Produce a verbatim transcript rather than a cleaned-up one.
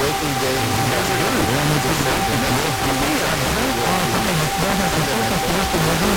local game has really just set the next few weeks will be international.